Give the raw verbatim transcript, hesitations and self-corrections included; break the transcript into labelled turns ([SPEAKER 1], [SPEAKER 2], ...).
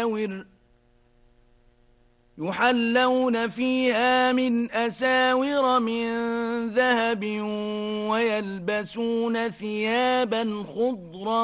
[SPEAKER 1] أساور يحلون فيها من أساور من ذهب ويلبسون ثيابا خضرا